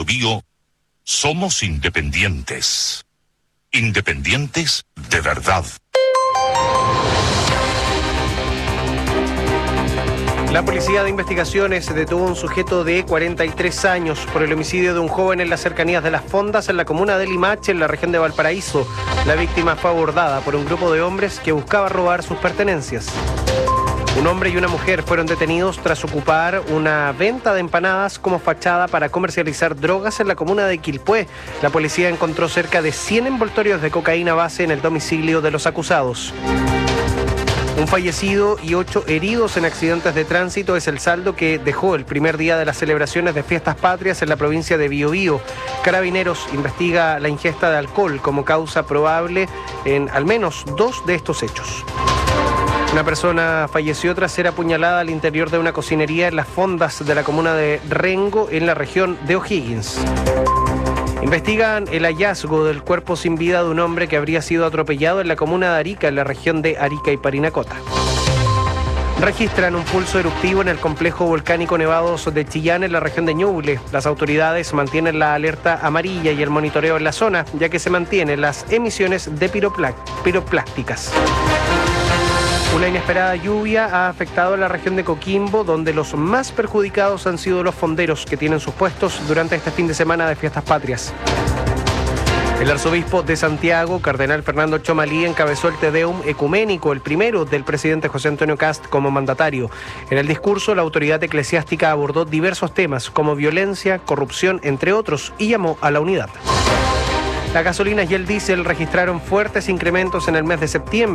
Biobío somos independientes. Independientes de verdad. La Policía de Investigaciones detuvo a un sujeto de 43 años por el homicidio de un joven en las cercanías de Las Fondas, en la comuna de Limache, en la región de Valparaíso. La víctima fue abordada por un grupo de hombres que buscaba robar sus pertenencias. Un hombre y una mujer fueron detenidos tras ocupar una venta de empanadas como fachada para comercializar drogas en la comuna de Quilpué. La policía encontró cerca de 100 envoltorios de cocaína base en el domicilio de los acusados. Un fallecido y 8 heridos en accidentes de tránsito es el saldo que dejó el primer día de las celebraciones de Fiestas Patrias en la provincia de Biobío. Carabineros investiga la ingesta de alcohol como causa probable en al menos 2 de estos hechos. Una persona falleció tras ser apuñalada al interior de una cocinería en Las Fondas de la comuna de Rengo, en la región de O'Higgins. Investigan el hallazgo del cuerpo sin vida de un hombre que habría sido atropellado en la comuna de Arica, en la región de Arica y Parinacota. Registran un pulso eruptivo en el complejo volcánico Nevados de Chillán, en la región de Ñuble. Las autoridades mantienen la alerta amarilla y el monitoreo en la zona, ya que se mantienen las emisiones de piroplásticas. Una inesperada lluvia ha afectado a la región de Coquimbo, donde los más perjudicados han sido los fonderos que tienen sus puestos durante este fin de semana de Fiestas Patrias. El arzobispo de Santiago, cardenal Fernando Chomalí, encabezó el Te Deum ecuménico, el primero del presidente José Antonio Kast como mandatario. En el discurso, la autoridad eclesiástica abordó diversos temas como violencia, corrupción, entre otros, y llamó a la unidad. Las gasolinas y el diésel registraron fuertes incrementos en el mes de septiembre.